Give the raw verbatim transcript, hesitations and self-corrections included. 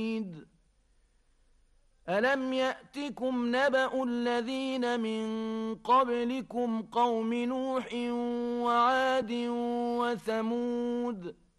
ألم يأتكم نبأ الذين من قبلكم قوم نوح وعاد وثمود